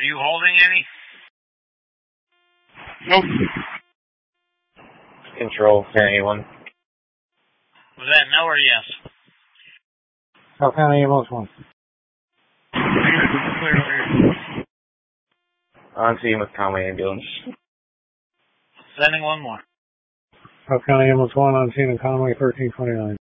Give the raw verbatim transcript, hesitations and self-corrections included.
Are you holding any? Nope. Control, anyone? Was that no or yes? South County ambulance one. On scene with Conway ambulance. Sending one more. South County ambulance one on scene in Conway thirteen twenty-nine.